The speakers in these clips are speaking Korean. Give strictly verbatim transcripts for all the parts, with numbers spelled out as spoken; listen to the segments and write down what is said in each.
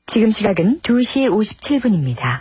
지금 시각은 두 시 오십칠 분입니다.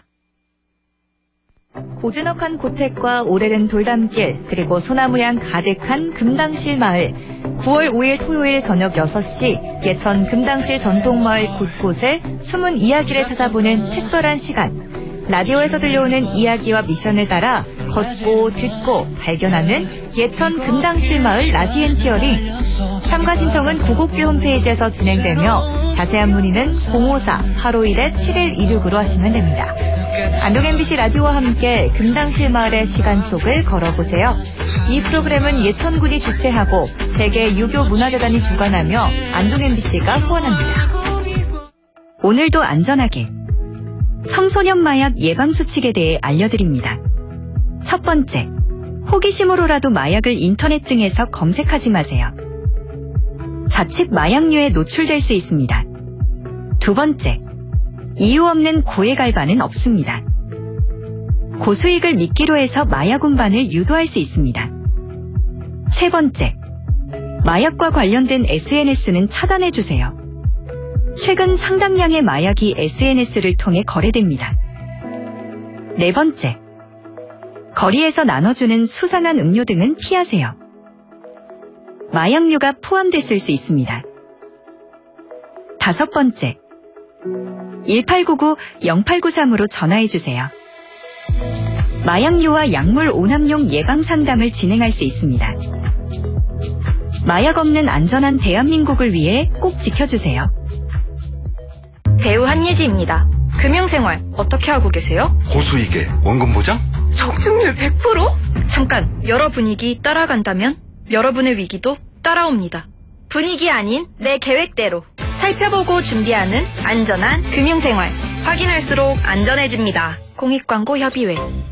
고즈넉한 고택과 오래된 돌담길, 그리고 소나무향 가득한 금당실 마을. 구월 오일 토요일 저녁 여섯 시, 예천 금당실 전통마을 곳곳에 숨은 이야기를 찾아보는 특별한 시간. 라디오에서 들려오는 이야기와 미션을 따라 걷고 듣고 발견하는 예천 금당실 마을 라디엔티어링. 참가 신청은 구곡교 홈페이지에서 진행되며 자세한 문의는 공오사 팔오일 칠일이육으로 하시면 됩니다. 안동 엠비씨 라디오와 함께 금당실 마을의 시간 속을 걸어보세요. 이 프로그램은 예천군이 주최하고 세계유교문화재단이 주관하며 안동 엠비씨가 후원합니다. 오늘도 안전하게 청소년 마약 예방 수칙에 대해 알려드립니다. 첫 번째, 호기심으로라도 마약을 인터넷 등에서 검색하지 마세요. 자칫 마약류에 노출될 수 있습니다. 두 번째, 이유 없는 고액 알바는 없습니다. 고수익을 미끼로 해서 마약 운반을 유도할 수 있습니다. 세 번째, 마약과 관련된 에스엔에스는 차단해주세요. 최근 상당량의 마약이 에스엔에스를 통해 거래됩니다. 네 번째, 거리에서 나눠주는 수상한 음료 등은 피하세요. 마약류가 포함됐을 수 있습니다. 다섯 번째, 일팔구구 영팔구삼으로 전화해주세요. 마약류와 약물 오남용 예방 상담을 진행할 수 있습니다. 마약 없는 안전한 대한민국을 위해 꼭 지켜주세요. 배우 한예지입니다. 금융생활 어떻게 하고 계세요? 고수익에 원금 보장? 적중률 백 퍼센트? 잠깐, 여러 분위기 따라간다면 여러분의 위기도 따라옵니다. 분위기 아닌 내 계획대로 살펴보고 준비하는 안전한 금융생활. 확인할수록 안전해집니다. 공익광고 협의회.